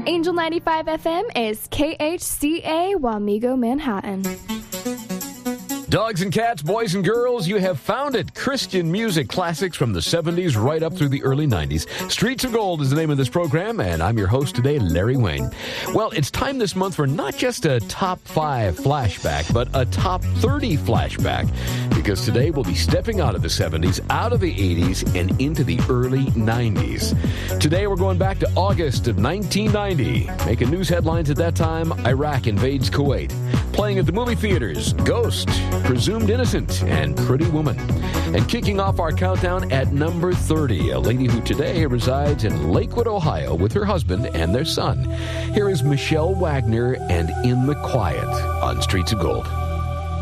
Angel 95 FM is KHCA Wamego, Manhattan. Dogs and cats, boys and girls, you have found it. Christian music classics from the 70s right up through the early 90s. Streets of Gold is the name of this program, and I'm your host today, Larry Wayne. Well, it's time this month for not just a top 5 flashback, but a top 30 flashback, because today we'll be stepping out of the 70s, out of the 80s, and into the early 90s. Today we're going back to August of 1990. Making news headlines at that time, Iraq invades Kuwait. Playing at the movie theaters, Ghost, Presumed Innocent, and Pretty Woman. And kicking off our countdown at number 30, a lady who today resides in Lakewood, Ohio with her husband and their son. Here is Michelle Wagner and In the Quiet on Streets of Gold.